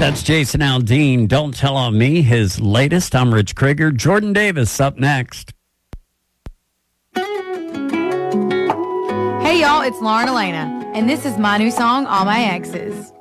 That's Jason Aldean. Don't Tell on Me, his latest. I'm Rich Krieger. Jordan Davis up next. Hey, y'all, it's Lauren Elena, and this is my new song, All My Exes.